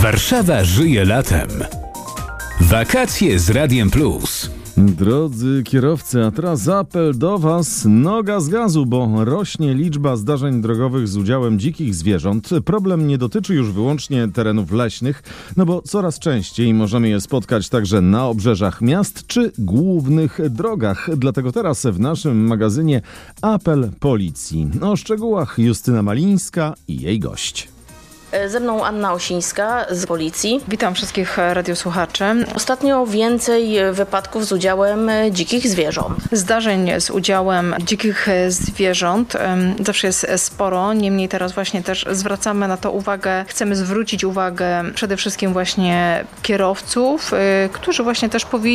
Warszawa żyje latem. Wakacje z Radiem Plus. Drodzy kierowcy, a teraz apel do Was, noga z gazu, bo rośnie liczba zdarzeń drogowych z udziałem dzikich zwierząt. Problem nie dotyczy już wyłącznie terenów leśnych, no bo coraz częściej możemy je spotkać także na obrzeżach miast czy głównych drogach. Dlatego teraz w naszym magazynie apel policji. O szczegółach Justyna Malińska i jej gość. Ze mną Anna Osińska z policji. Witam wszystkich radiosłuchaczy. Ostatnio więcej wypadków z udziałem dzikich zwierząt. Zdarzeń z udziałem dzikich zwierząt zawsze jest sporo, niemniej teraz właśnie też zwracamy na to uwagę. Chcemy zwrócić uwagę przede wszystkim właśnie kierowców, którzy właśnie też powinni